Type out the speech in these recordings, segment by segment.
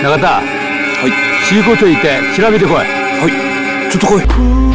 中田、はい、飼育所行って調べてこい。 はい、ちょっと来い。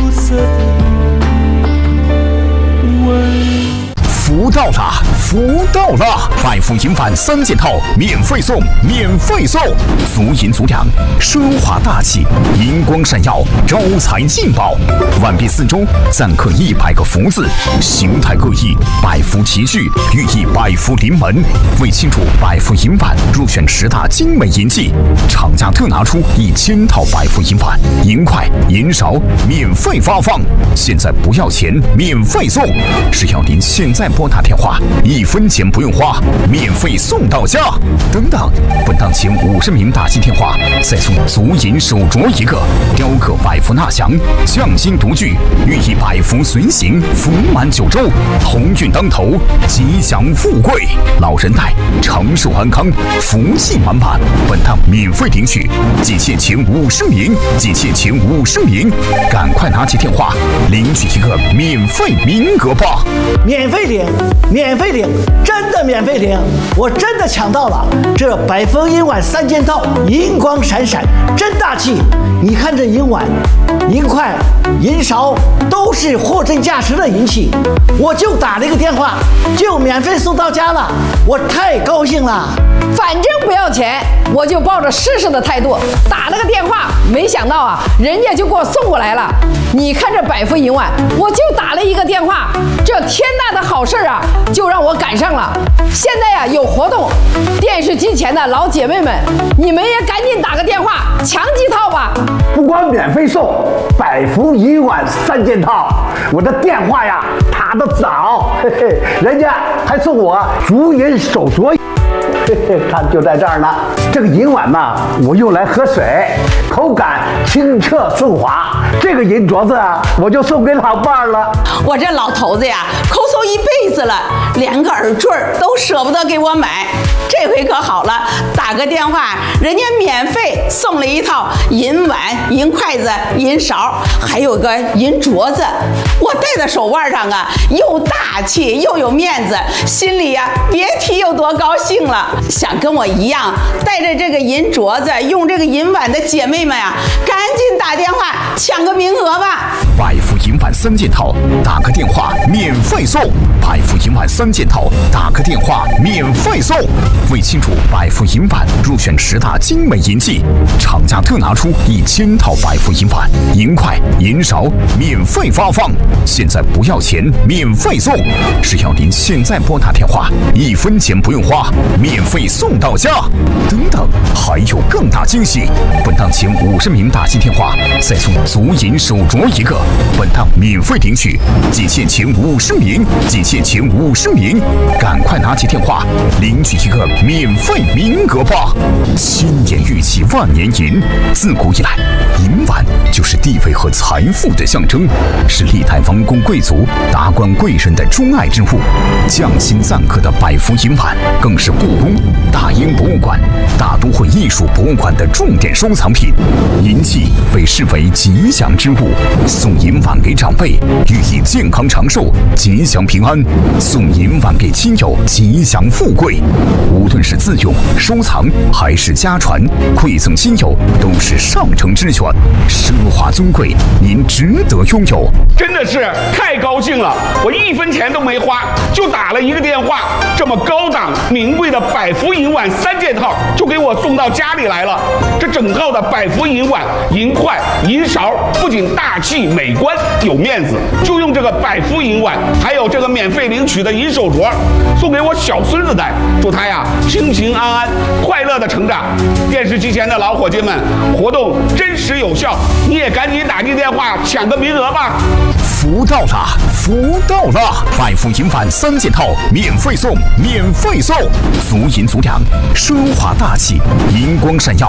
福到了，福到了！百富银晚3件套免费送，免费送！足银足两，奢华大气，银光闪耀，招财进宝。完毕4周，暂刻100个福字，形态各异，百福齐聚，寓意百福临门。为庆祝百福银晚入选10大精美银器，厂家特拿出1000套百福银碗，银筷、银勺免费发放，现在不要钱，免费送！只要您现在拨打电话，1分钱不用花，免费送到家。等等，本档前50名打进电话，再送足银手镯1个，雕刻百福纳祥，匠心独具，寓意百福随行，福满9州，鸿运当头，吉祥富贵，老人带长寿安康，福气满满。本档免费领取，仅限前50名，仅限前50名，赶快拿起电话领取1个免费名额吧！ 免费领，免费领，真的免费领！我真的抢到了这百福银碗3件套，银光闪闪，真大气！你看这银碗、银筷、银勺都是货真价实的银器，我就打了一个电话，就免费送到家了，我太高兴了！ 反正不要钱，我就抱着试试的态度打了个电话，没想到啊，人家就给我送过来了。你看这百福银碗，我就打了一个电话，这天大的好事啊，就让我赶上了。现在呀有活动，电视机前的老姐妹们，你们也赶紧打个电话抢几套吧。 不光免费送百福银碗3件套，我的电话呀打得早，嘿嘿，人家还送我足银手镯。看，就在这儿呢。这个银碗呢，我用来喝水，口感清澈顺滑。这个银镯子啊，我就送给老伴儿了。 我这老头子呀，抠搜一辈子了，连个耳坠都舍不得给我买。这回可好了，打个电话，人家免费送了一套银碗、银筷子、银勺，还有个银镯子。我戴在手腕上啊，又大气又有面子，心里呀别提有多高兴了。想跟我一样带着这个银镯子、用这个银碗的姐妹们呀，赶紧打电话抢个名额吧！ 百福银碗3件套，打个电话免费送！百福银碗3件套，打个电话免费送！为庆祝百福银碗入选10大精美银器，厂家特拿出1000套百福银碗、银筷、银勺免费发放，现在不要钱，免费送！只要您现在拨打电话，1分钱不用花，免费送到家。等等，还有更大惊喜！本档前50名打进电话，再送足银手镯1个，本档免费领取，仅限前50名，仅限前50名，赶快拿起电话领取1个免费名额吧！千年玉器万年银，自古以来，银碗就是地位和财富的象征，是历代王公贵族、达官贵人的钟爱之物。匠心赞刻的百福银碗，更是故宫、大英博物馆、大都会艺术博物馆的重点收藏品。银器被视为吉祥之物，送银碗给长辈，寓意健康长寿、吉祥平安；送银碗给亲友，吉祥富贵。无论是自用、收藏还是家传，馈赠亲友都是上乘之选，奢华尊贵，您值得拥有。 真的是太高兴了！我1分钱都没花，就打了一个电话，这么高档名贵的百福银碗3件套就给我送到家里来了。这整套的百福银碗、银筷、银勺，不仅大气美观有面子，就用这个百福银碗，还有这个免费领取的银手镯，送给我小孙子戴，祝他呀平平安安、快乐的成长。电视机前的老伙计们，活动真实有效，你也赶紧打进电话抢个名额吧！ 福到了，福到了！百福银碗3件套免费送，免费送！足银足两，奢华大气，银光闪耀。